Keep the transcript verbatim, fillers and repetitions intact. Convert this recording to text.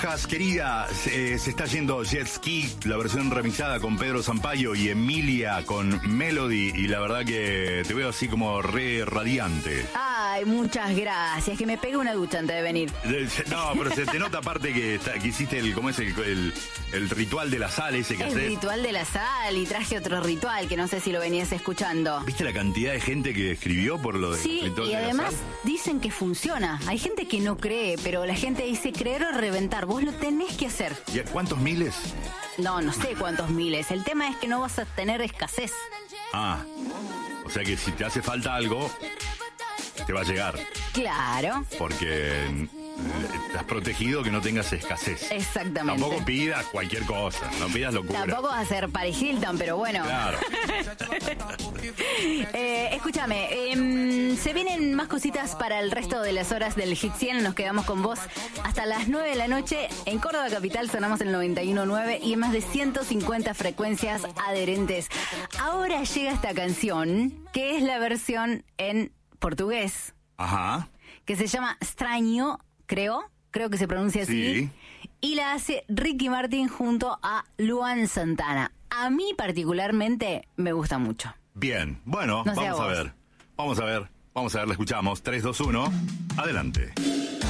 Rojas, querida, se, se está yendo Jet Ski, la versión remixada con Pedro Sampaio y Emilia con Melody, y la verdad que te veo así como re radiante. Ay, muchas gracias, que me pegué una ducha antes de venir. No, pero se te nota aparte que, está, que hiciste el, ¿cómo es el, el, el ritual de la sal ese que El haces? ritual de la sal, y traje otro ritual que no sé si lo venías escuchando. ¿Viste la cantidad de gente que escribió por lo del Sí, ritual y de la además sal? dicen que funciona. Hay gente que no cree, pero la gente dice creer o reventar. Vos lo tenés que hacer. ¿Y a cuántos miles? No, no sé cuántos miles. El tema es que no vas a tener escasez. Ah, o sea que si te hace falta algo, te va a llegar. Claro. Porque eh, estás protegido que no tengas escasez. Exactamente. Tampoco pidas cualquier cosa, no pidas locura. Tampoco vas a ser Paris Hilton, pero bueno. Claro. eh, escúchame, eh, se vienen más cositas para el resto de las horas del Hit cien. Nos quedamos con vos hasta las nueve de la noche. En Córdoba Capital sonamos el noventa y uno punto nueve y en más de ciento cincuenta frecuencias adherentes. Ahora llega esta canción, que es la versión en portugués. Ajá. Que se llama Extraño, creo, creo que se pronuncia así. Sí. Y la hace Ricky Martin junto a Luan Santana. A mí particularmente me gusta mucho. Bien, bueno, No sé vamos a a vos. ver. Vamos a ver, vamos a ver, la escuchamos. tres, dos, uno, adelante.